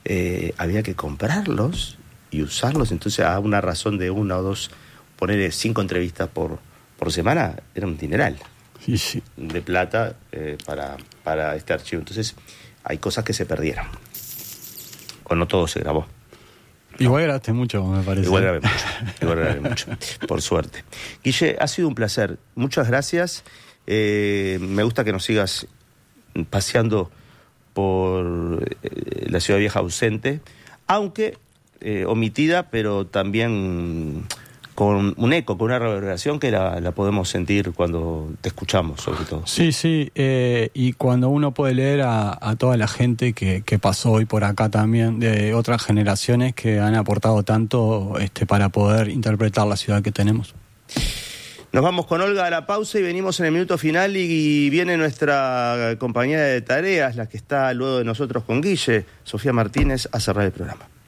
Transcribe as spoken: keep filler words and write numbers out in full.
eh, había que comprarlos y usarlos. Entonces, a una razón de una o dos, poner cinco entrevistas por, por semana, era un dineral sí, sí. de plata eh, para, para este archivo. Entonces, hay cosas que se perdieron. O no todo se grabó. Igual grabaste mucho, me parece. Igual grabé mucho, igual grabé mucho, por suerte. Guille, ha sido un placer. Muchas gracias. Eh, me gusta que nos sigas paseando por eh, la Ciudad Vieja ausente, aunque eh, omitida, pero también con un eco, con una reverberación que la, la podemos sentir cuando te escuchamos, sobre todo. Sí, sí, eh, y cuando uno puede leer a, a toda la gente que, que pasó hoy por acá también, de otras generaciones que han aportado tanto este, para poder interpretar la ciudad que tenemos. Nos vamos con Olga a la pausa y venimos en el minuto final y viene nuestra compañera de tareas, la que está luego de nosotros con Guille, Sofía Martínez, a cerrar el programa.